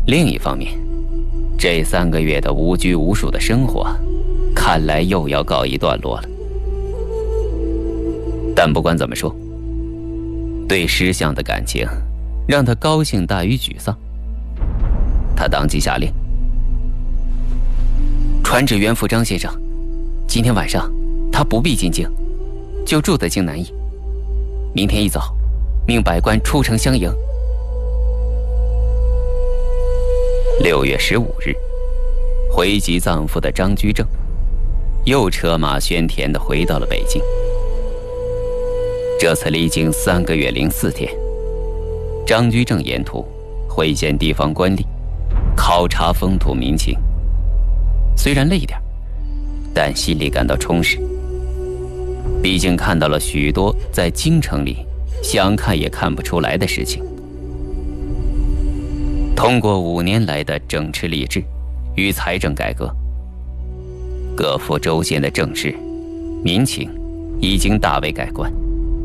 另一方面，这3个月的无拘无束的生活，看来又要告一段落了。但不管怎么说，对石像的感情让他高兴大于沮丧。他当即下令，传旨原副张先生，今天晚上他不必进京，就住在京南驿。明天一早，命百官出城相迎。6月15日，回籍葬父的张居正又车马喧天地回到了北京。这次历经3个月零4天，张居正沿途会见地方官吏，考察风土民情。虽然累点，但心里感到充实。毕竟看到了许多在京城里想看也看不出来的事情。通过5年来的整治吏治与财政改革，各府州县的政事民情已经大为改观。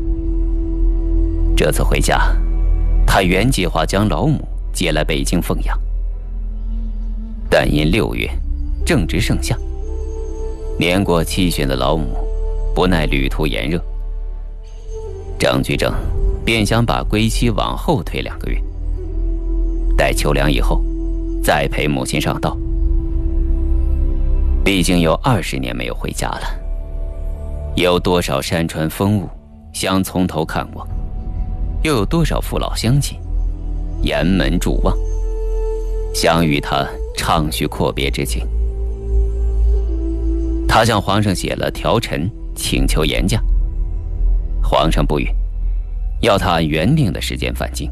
这次回家，他原计划将老母接来北京奉养，但因6月正值盛夏，年过70旬的老母不耐旅途炎热，张居正便想把归期往后推2个月，待秋凉以后再陪母亲上道。毕竟有20年没有回家了，有多少山川风物想从头看过，又有多少父老乡亲沿门祝望，想与他畅叙阔别之情。他向皇上写了条陈，请求延假。皇上不允，要他按原定的时间返京。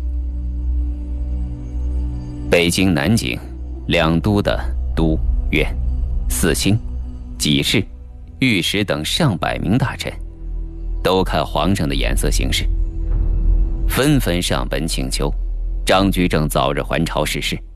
北京、南京2都的都、院、四卿、给事、御史等上百名大臣，都看皇上的眼色行事，纷纷上本请求张居正早日还朝逝世。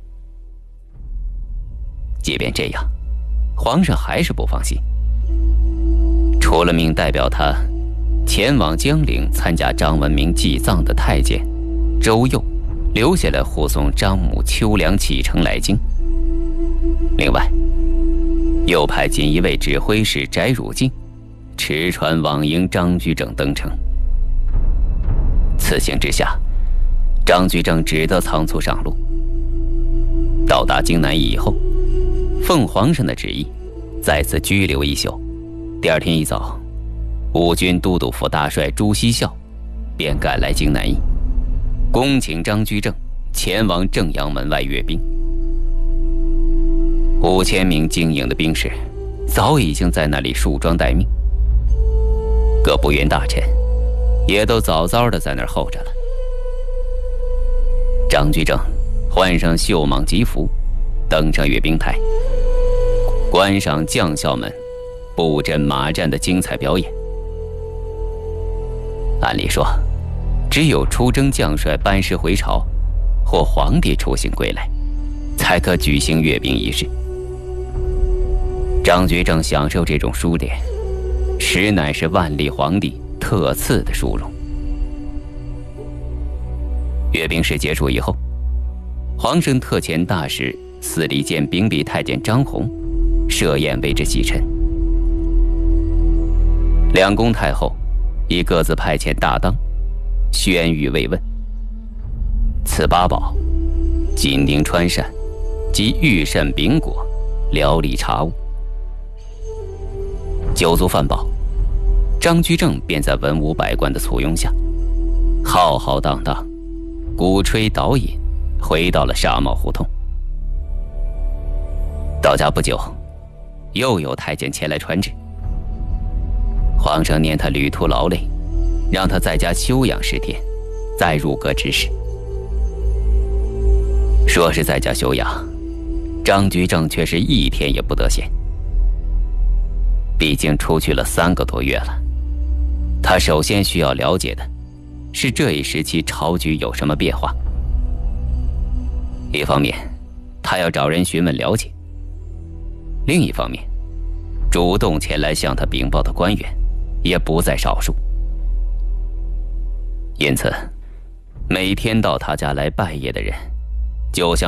即便这样，皇上还是不放心，除了命代表他前往江陵参加张文明祭葬的太监周佑留下来护送张母秋凉启程来京，另外又派锦衣卫指挥使翟汝敬持船往迎张居正登城。此行之下，张居正只得仓促上路。到达京南驿以后，奉皇上的旨意，再次拘留1宿。第2天一早，五军都督府大帅朱熹孝便赶来京南驿，恭请张居正前往正阳门外阅兵。5000名精英的兵士早已经在那里束装待命，各部员大臣也都早早的在那儿候着了。张居正换上绣蟒吉服，登上阅兵台，观赏将校们布阵马战的精彩表演。按理说，只有出征将帅班师回朝，或皇帝出行归来，才可举行阅兵仪式。张居正享受这种殊典，实乃是万历皇帝特赐的殊荣。阅兵式结束以后，皇上特遣大使司礼监兵弼太监张宏设宴为之洗尘。2宫太后亦各自派遣大当宣谕慰问。此8宝金丁川扇及玉扇饼果料理茶物。酒足饭饱，张居正便在文武百官的簇拥下，浩浩荡荡鼓吹导引回到了纱帽胡同。到家不久，又有太监前来传旨，皇上念他旅途劳累，让他在家休养10天，再入阁指使。说是在家休养，张居正却是1天也不得闲。毕竟出去了3个多月了，他首先需要了解的是这一时期朝局有什么变化。一方面，他要找人询问了解；另一方面，主动前来向他禀报的官员也不在少数。因此，每天到他家来拜谒的人，就像